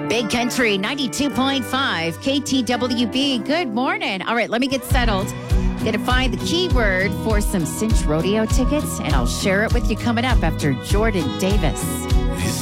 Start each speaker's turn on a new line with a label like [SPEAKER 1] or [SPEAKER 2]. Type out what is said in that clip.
[SPEAKER 1] Big Country 92.5 KTWB. Good morning. All right, let me get settled. Gonna find the keyword for some Cinch Rodeo tickets, and I'll share it with you coming up after Jordan Davis.